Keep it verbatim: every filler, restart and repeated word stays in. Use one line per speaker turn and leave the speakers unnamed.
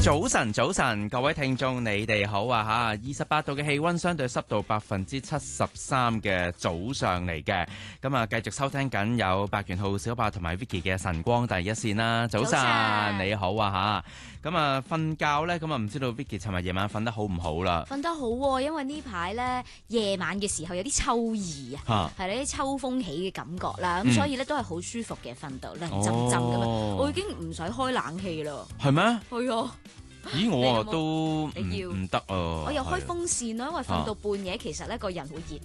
早晨，早晨，各位聽眾，你哋好啊吓！二十八度嘅氣溫，相對濕度百分之七十三嘅早上嚟嘅，咁啊，繼續收聽緊有白權號小白同埋 Vicky 嘅晨光第一線啦。早晨，早晨你好啊吓！咁啊，瞓覺咧，咁啊，唔知道 Vicky 尋日夜晚瞓得好唔好啦？
瞓得好喎，因為呢排咧夜晚嘅時候有啲秋意啊，係呢啲秋風起嘅感覺啦，咁、嗯、所以咧都係好舒服嘅，瞓到涼浸浸咁樣，我已經唔使開冷氣啦。係咩？係啊。
咦，我啊都
你要
唔得啊！
我又開風扇咯，因為瞓到半夜其實咧個人會熱